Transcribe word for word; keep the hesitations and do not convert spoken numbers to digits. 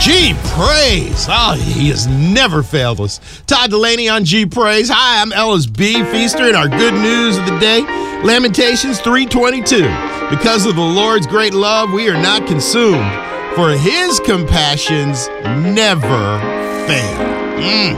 G Praise. Oh, he has never failed us. Todd Delaney on G Praise. Hi, I'm Ellis B. Feaster, and our good news of the day, Lamentations three twenty-two. Because of the Lord's great love, we are not consumed, for his compassions never fail. Mm.